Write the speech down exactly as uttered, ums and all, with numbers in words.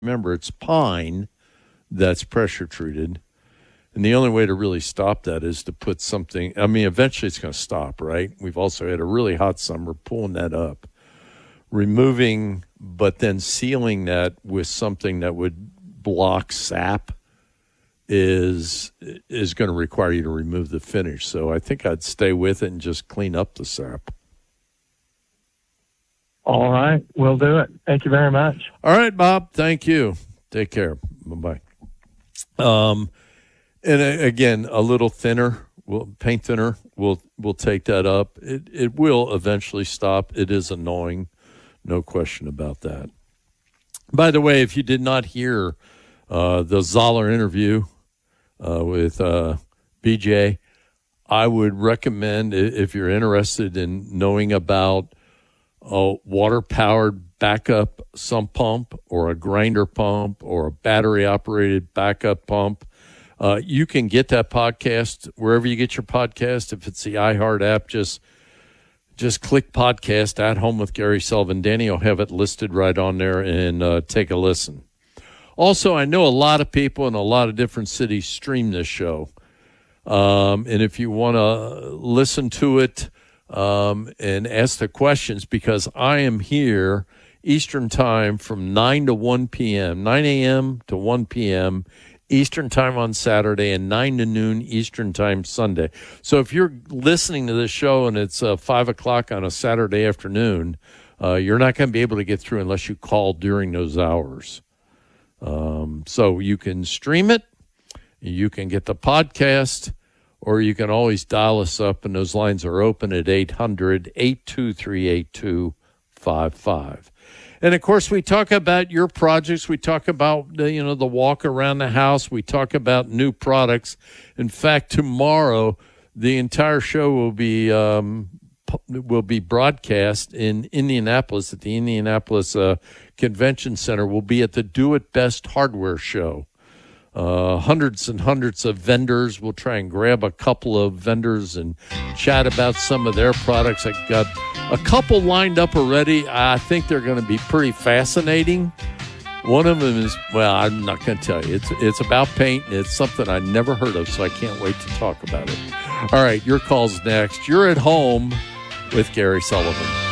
remember, it's pine that's pressure treated. And the only way to really stop that is to put something, I mean, eventually it's going to stop, right? We've also had a really hot summer pulling that up. Removing, but then sealing that with something that would block sap is is going to require you to remove the finish. So I think I'd stay with it and just clean up the sap. All right, we'll do it. Thank you very much. All right, Bob. Thank you. Take care. Bye-bye. Um, and uh, again, a little thinner, we'll, paint thinner, we'll, we'll take that up. It, it will eventually stop. It is annoying. No question about that. By the way, if you did not hear uh, the Zoller interview uh, with uh, B J, I would recommend, if you're interested in knowing about a water-powered backup sump pump or a grinder pump or a battery-operated backup pump, uh, you can get that podcast wherever you get your podcast. If it's the iHeart app, just Just click podcast at Home with Gary Sullivan. Danny will have it listed right on there, and uh, take a listen. Also, I know a lot of people in a lot of different cities stream this show. Um, and if you want to listen to it um, and ask the questions, because I am here Eastern time from nine to one p.m., nine a.m. to one p.m., Eastern time on Saturday, and nine to noon Eastern time Sunday. So if you're listening to this show and it's uh, five o'clock on a Saturday afternoon, uh, you're not going to be able to get through unless you call during those hours. Um, so you can stream it, you can get the podcast, or you can always dial us up, and those lines are open at eight hundred, eight two three, eight two five five. And, of course, we talk about your projects. We talk about, you know, the walk around the house. We talk about new products. In fact, tomorrow, the entire show will be um, will be broadcast in Indianapolis at the Indianapolis uh, Convention Center. We'll be at the Do It Best Hardware Show. Uh, hundreds and hundreds of vendors. We'll try and grab a couple of vendors and chat about some of their products. I got a couple lined up already. I think they're going to be pretty fascinating. One of them is, well, I'm not going to tell you. It's it's about paint. It's something I never heard of, so I can't wait to talk about it. All right, your call's next. You're at Home with Gary Sullivan.